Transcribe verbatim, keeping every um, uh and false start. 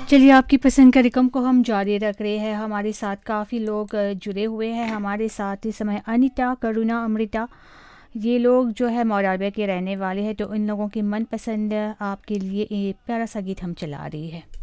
चलिए आपकी पसंद कार्यक्रम को हम जारी रख रहे हैं। हमारे साथ काफ़ी लोग अ, जुड़े हुए हैं। हमारे साथ इस समय अनीता, करुणा, अमृता, ये लोग जो है मोरारबे के रहने वाले हैं। तो इन लोगों की मनपसंद आपके लिए एक प्यारा सा गीत हम चला रही है।